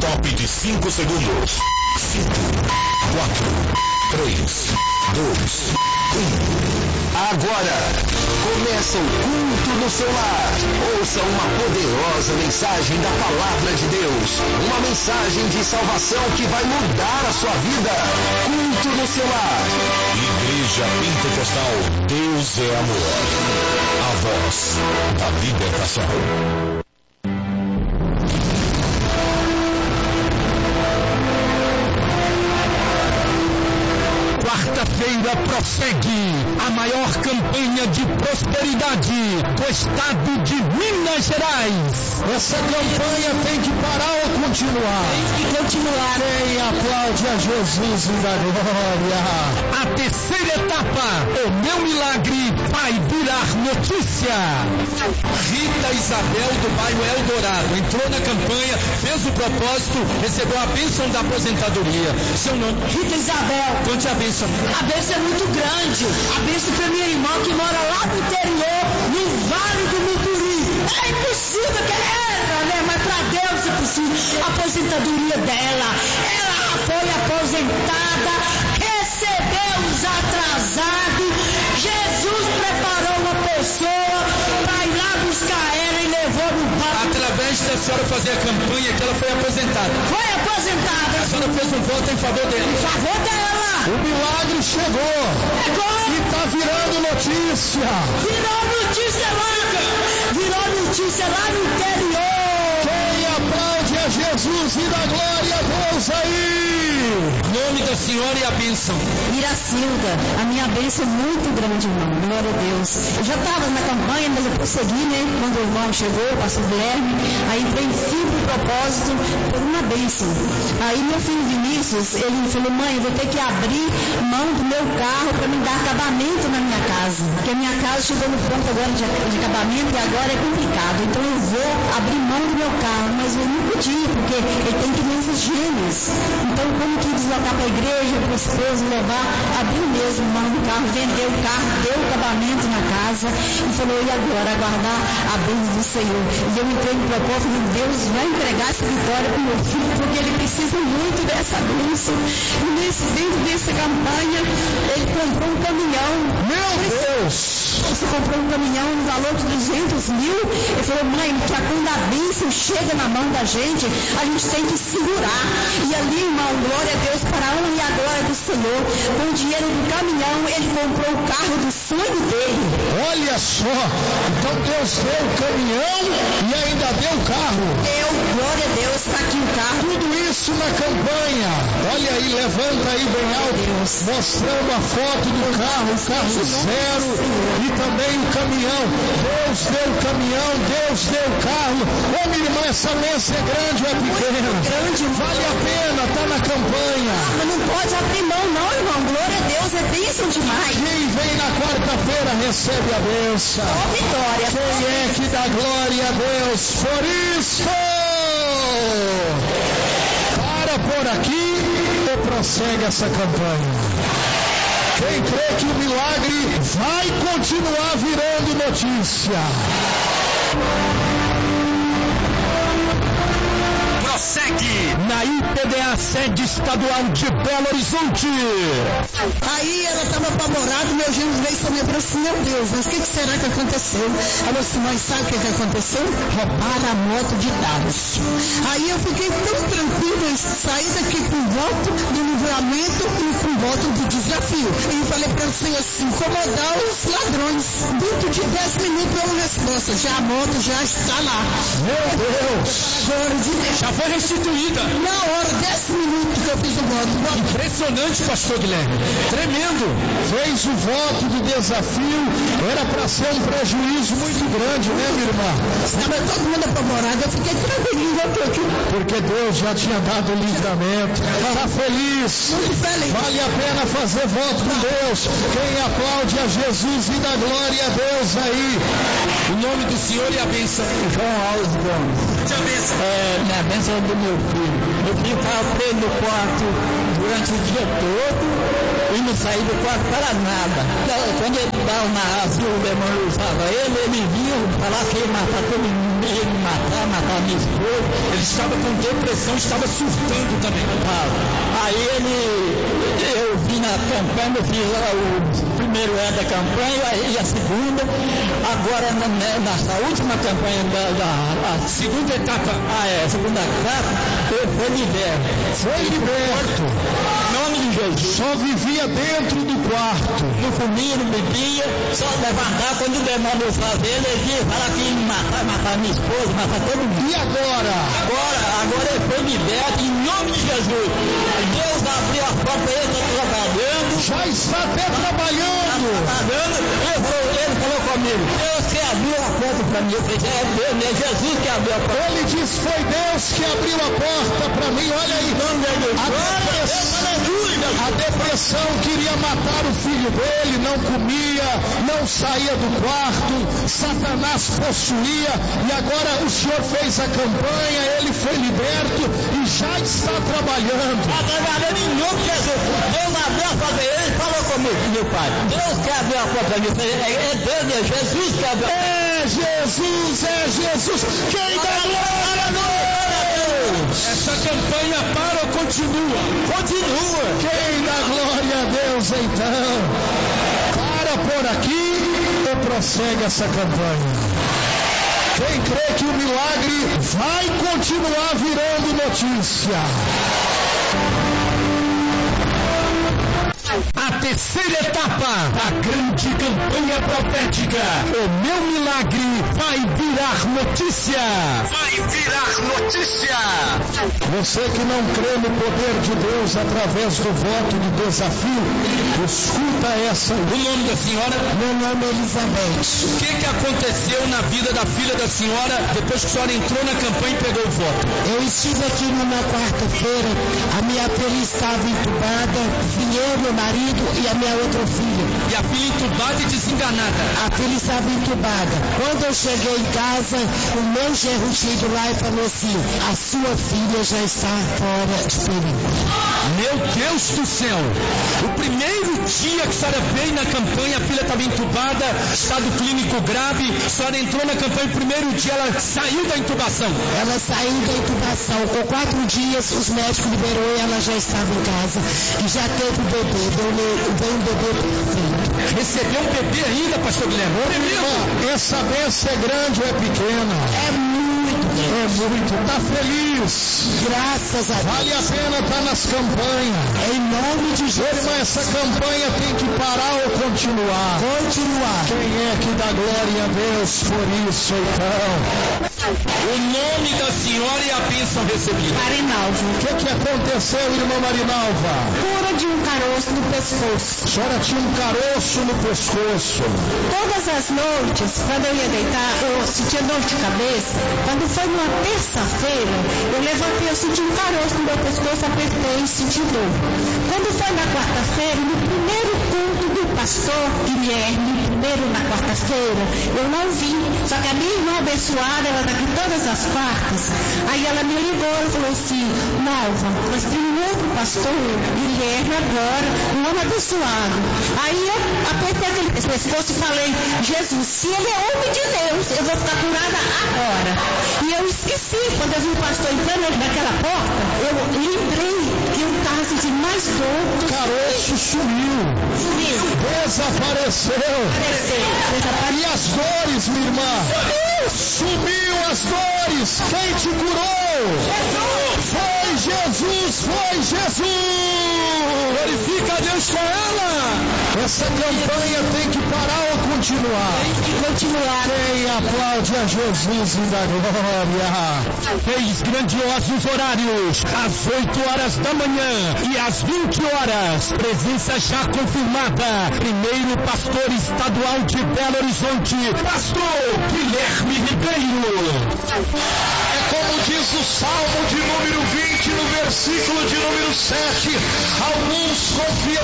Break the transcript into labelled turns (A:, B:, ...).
A: top de 5 segundos. 5, 4, 3, 2, 1. Agora começa o culto no seu lar. Ouça uma poderosa mensagem da Palavra de Deus. Uma mensagem de salvação que vai mudar a sua vida. Culto no seu lar. Igreja Pentecostal, Deus é amor. A voz da libertação. Quarta-feira prossegue a maior campanha de prosperidade do estado de Minas Gerais. Essa campanha tem que parar ou continuar? Tem que continuar. Quem aplaude a Jesus e da glória? A terceira etapa, o meu milagre vai virar notícia. Rita Isabel do bairro Eldorado entrou na campanha, fez o propósito, recebeu a bênção da aposentadoria. Seu nome? Rita Isabel. Conte a bênção. A bênção é muito grande. A bênção para minha irmã que mora lá no interior, no Vale do Mucuri. É impossível que ela, né? Mas para Deus é possível. A aposentadoria dela. Ela foi aposentada, recebeu os atrasados. Jesus preparou uma pessoa para ir lá buscar ela e levou no barco. Através da senhora fazer a campanha que ela foi aposentada. Foi aposentada. A senhora fez um voto em favor dela. Em favor dela. O milagre chegou. E está virando notícia. Virou notícia lá. Virou notícia lá no interior. Quem aplaude a Jesus e dá glória a Deus aí. Nome da senhora e a bênção. Iracilda, a minha bênção é muito grande, irmão. Glória a Deus. Eu já estava na campanha, mas eu prossegui, né? Quando o irmão chegou, o pastor Guilherme, aí entrei firme no propósito por uma bênção. Aí meu filho Vinícius, ele falou: mãe, eu vou ter que abrir mão do meu carro para me dar acabamento na minha casa. Porque a minha casa chegou no ponto agora de acabamento e agora é complicado. Então eu vou abrir mão do meu carro, mas eu não podia, porque ele tem crianças gêmeas. Então como que deslocar para a igreja, para o esposo levar, abriu mesmo mão do carro, vendeu o carro, deu acabamento na casa e falou: e agora? Aguardar a bênção do Senhor. E eu entrei no propósito de Deus vai entregar essa vitória para o meu filho, porque ele precisa muito dessa bênção. E dentro dessa campanha, ele comprou um caminhão. Meu Deus! Você comprou um caminhão no valor de 200 mil. Ele falou: mãe, que quando a bênção chega na mão da gente, a gente tem que segurar. E ali, irmão, glória a Deus, para a honra e a glória do Senhor, com o dinheiro do caminhão, ele comprou o carro do sonho dele. Olha só, então Deus deu o caminhão e ainda deu o carro. Deu, glória a Deus, está aqui o carro. Tudo isso na campanha. Olha aí, levando aí bem alto, mostrando a foto do carro, o carro zero e também o caminhão. Deus deu o caminhão, Deus deu o carro. Ô minha irmã, essa bênção é grande ou é pequena? Grande, vale a pena, está na campanha. Mas não pode abrir mão não, irmão. Glória a Deus, é bênção demais. Quem vem na quarta-feira recebe a bênção. Ó vitória. Quem é que dá glória a Deus por isso? Para por aqui ou prossegue essa campanha? Quem crê que o milagre vai continuar virando notícia? Prossegue na IPDA sede estadual de Belo Horizonte. Aí ela estava apavorada, meu genro veio sobre mim e falou assim: meu Deus, mas o que será que aconteceu? Ela falou assim: mãe, sabe o que aconteceu? Roubaram a moto de Dallas. Aí eu fiquei tão tranquila, saí daqui com voto de livramento e com voto de desafio. E falei para o Senhor assim: incomodar os ladrões. Dentro de 10 minutos deu uma resposta, já a moto já está lá. Meu Deus! Já foi restituída. Na hora, 10 minutos que eu fiz o voto. Impressionante, pastor Guilherme. Tremendo. Fez o voto de desafio. Era para ser um prejuízo muito grande, né, minha irmã? Estava todo mundo apavorado. Eu fiquei tranquilo. Porque Deus já tinha dado o livramento. Está feliz? Muito feliz. Vale a pena fazer voto com Deus. Quem aplaude a Jesus e dá glória a Deus aí. O nome do Senhor e a bênção.
B: João Alves Gomes.
A: A bênção.
B: Minha bênção é do meu filho. Meu filho estava preso no quarto durante o dia todo e não saía do quarto para nada. Quando ele dava o demônio usava ele vinha falar que ia matar todo mundo, ia me matar minha esposa.
A: Ele estava com depressão, estava surtando também.
B: Aí eu vim na campanha, eu fiz o primeiro da campanha e a segunda. Agora nessa última campanha da
A: segunda etapa.
B: Segunda etapa, eu fui liberto.
A: Foi liberto.
B: Em nome de Jesus.
A: Só vivia dentro do quarto.
B: Não comia, não bebia, só levantar quando o demônio usava ele ia falar que ia me matar minha esposa, matar todo mundo.
A: E agora?
B: Agora ele foi liberto em nome de Jesus. Deus abriu a porta, ele está trabalhando.
A: Já está até trabalhando.
B: Ele falou comigo, Deus que abriu a porta para mim. Eu falei, é Deus, é Jesus que abriu a porta.
A: Ele disse, foi Deus que abriu a porta para mim. Olha aí. A depressão queria matar o filho dele, não comia, não saía do quarto, Satanás possuía, e agora o Senhor fez a campanha, ele foi liberto e já está trabalhando.
B: Está trabalhando em nome de Jesus. Deus abriu a porta, ele falou comigo, meu pai. Deus que abriu a porta para mim. É Deus, é Jesus que abriu a porta.
A: É Jesus. Quem dá glória a Deus? Essa campanha para ou continua?
B: Continua.
A: Quem dá glória a Deus então? Para por aqui ou prossegue essa campanha? Quem crê que o milagre vai continuar virando notícia? A terceira etapa da grande campanha profética. O meu milagre vai virar notícia. Vai virar notícia. Você que não crê no poder de Deus através do voto de desafio, escuta essa. O nome da senhora?
C: Meu nome é Elizabeth.
A: O que aconteceu na vida da filha da senhora depois que a senhora entrou na campanha e pegou o voto?
C: Eu estive aqui numa quarta-feira, a minha filha estava entubada, eu, meu marido e a minha outra filha.
A: E a filha entubada e desenganada?
C: A filha estava entubada. Quando eu cheguei em casa, o meu genro tinha ido lá e falou assim, a sua filha já está fora de perigo.
A: Meu Deus do céu! O primeiro dia que a senhora veio na campanha, a filha estava entubada, estado clínico grave, a senhora entrou na campanha, o primeiro dia ela saiu da intubação.
C: Ela saiu da intubação, com 4 dias os médicos liberou e ela já estava em casa e já teve o bebê, veio um bebê perfeito.
A: Recebeu um bebê ainda, pastor Guilherme? Essa bênção é grande ou é pequena?
C: É muito.
A: Está feliz?
C: Graças a Deus.
A: Vale a pena estar nas campanhas.
C: Em nome de Jesus.
A: Irmã, essa campanha tem que parar ou continuar?
C: Continuar.
A: Quem é que dá glória a Deus por isso, então? O nome da senhora e a bênção recebida.
C: Marinalva.
A: O que aconteceu, irmã Marinalva?
C: Cura de um caroço no pescoço.
A: A senhora tinha um caroço no pescoço.
C: Todas as noites, quando eu ia deitar, eu sentia dor de cabeça. Quando foi numa terça-feira, eu levantei, eu senti um caroço no meu pescoço, apertei e senti dor. Quando foi na quarta-feira, no primeiro culto do pastor Guilherme, primeiro na quarta-feira, eu não vim. Só que a minha irmã abençoada, ela daqui todas as quartas, aí ela me ligou e falou assim, Nalva, nós temos um outro pastor, Guilherme agora, um homem abençoado. Aí eu apertei aquele pescoço e falei, Jesus, se ele é homem de Deus, eu vou ficar curada agora. E eu esqueci, quando eu vi o pastor entrando naquela porta, eu lembrei que eu estava sentindo mais dor.
A: O caroço sumiu. Desapareceu. E as dores, minha irmã? Sumiu as dores. Quem te curou? Foi Jesus, foi Jesus. Glorifica a Deus com ela. Essa campanha tem que parar ou continuar?
C: Tem que continuar.
A: Quem aplaude a Jesus e dá glória? 3 grandiosos horários, às 8 horas da manhã e às 20 horas. Presença já confirmada. Primeiro pastor estadual de Belo Horizonte, pastor Guilherme Ribeiro. É como diz o Salmo de número 20, no versículo de número 7. Alguns confiam